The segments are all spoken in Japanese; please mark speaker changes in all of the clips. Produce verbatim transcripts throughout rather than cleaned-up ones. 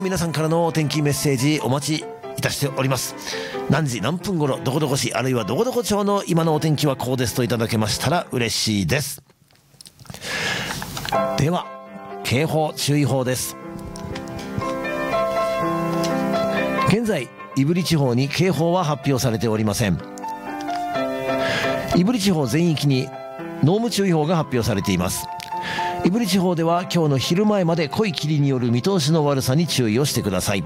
Speaker 1: 皆さんからのお天気メッセージお待ちいたしております。何時何分頃どこどこ市あるいはどこどこ町の今のお天気はこうですといただけましたら嬉しいです。では警報注意報です。現在胆振地方に警報は発表されておりません。胆振地方全域に濃霧注意報が発表されています。胆振地方では今日の昼前まで濃い霧による見通しの悪さに注意をしてください。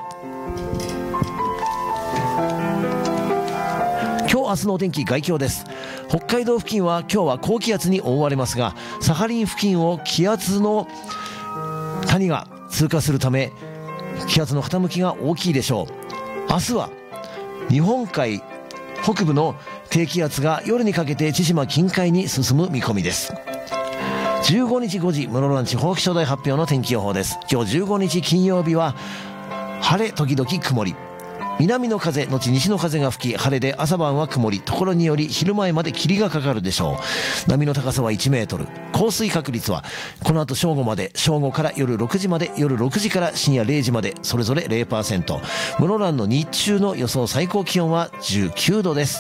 Speaker 1: 今日明日のお天気概況です。北海道付近は今日は高気圧に覆われますが、サハリン付近を気圧の谷が通過するため気圧の傾きが大きいでしょう。明日は日本海北部の低気圧が夜にかけて千島近海に進む見込みです。じゅうごにちごじ室蘭地方気象台発表の天気予報です。今日じゅうごにち金曜日は晴れ時々曇り、南の風後西の風が吹き晴れで朝晩は曇り、ところにより昼前まで霧がかかるでしょう。波の高さはいちメートル、降水確率はこの後正午まで、正午から夜ろくじまで、夜ろくじから深夜れいじまでそれぞれ ゼロパーセント。 室蘭の日中の予想最高気温はじゅうきゅうどです。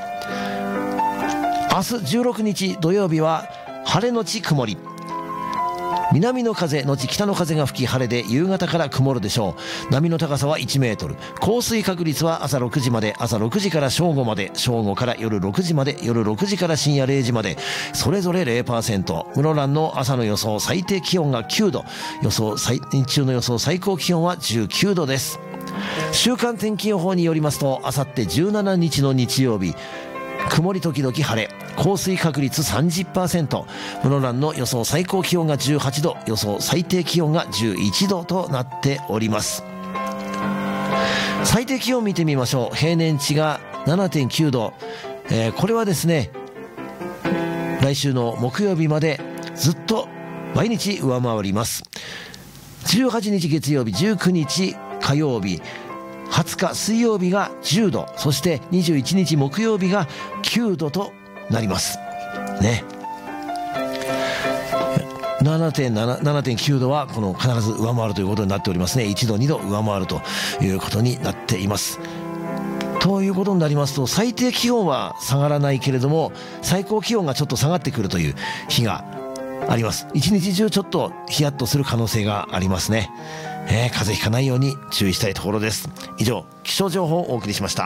Speaker 1: 明日じゅうろくにち土曜日は晴れのち曇り、南の風のち北の風が吹き晴れで夕方から曇るでしょう。波の高さは いちメートル、降水確率は朝ろくじまで、朝ろくじから正午まで、正午から夜ろくじまで、夜ろくじから深夜れいじまでそれぞれ ゼロパーセント。 室蘭の朝の予想最低気温がきゅうど、予想最日中の予想最高気温はじゅうきゅうどです。週間天気予報によりますと、あさってじゅうしちにちの日曜日曇り時々晴れ、降水確率 さんじゅっパーセント。 室蘭の予想最高気温がじゅうはちど、予想最低気温がじゅういちどとなっております。最低気温見てみましょう。平年値が ななてんきゅうど、えー、これはですね来週の木曜日までずっと毎日上回ります。じゅうはちにち月曜日、じゅうくにち火曜日、はつか水曜日がじゅうど、そしてにじゅういちにち木曜日がきゅうどとなりますね。ななてんなな、ななてんきゅうどはこの必ず上回るということになっておりますね。いちどにど上回るということになっています。ということになりますと、最低気温は下がらないけれども最高気温がちょっと下がってくるという日があります。一日中ちょっとヒヤッとする可能性がありますね。えー、風邪ひかないように注意したいところです。以上、気象情報をお送りしました。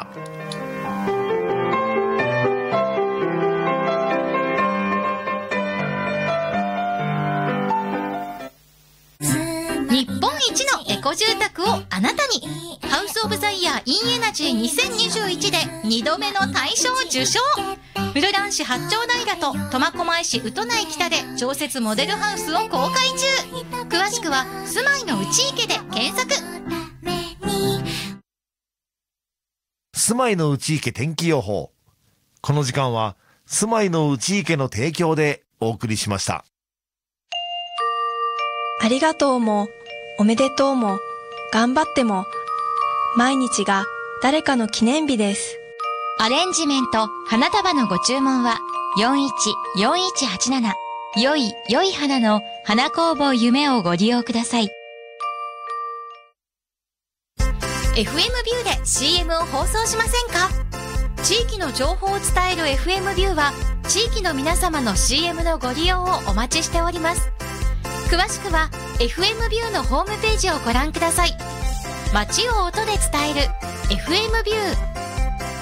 Speaker 2: 日本一のエコ住宅をあなたに、ハウスオブザイヤー in エナジーにせんにじゅういちでにどめの大賞受賞。室蘭市八丁平と苫小牧市宇都内北で常設モデルハウスを公開中。詳しくは住まいの内池で検索。
Speaker 3: 住まいの内池天気予報。この時間は住まいの内池の提供でお送りしました。
Speaker 4: ありがとうもおめでとうも頑張っても毎日が誰かの記念日です。
Speaker 2: アレンジメント花束のご注文はよんいちよんいちはちなな、よいよい花の花工房夢をご利用ください。 エフエム ビューで シーエム を放送しませんか？地域の情報を伝える エフエム ビューは地域の皆様の シーエム のご利用をお待ちしております。詳しくは エフエム ビューのホームページをご覧ください。街を音で伝える エフエム ビュー。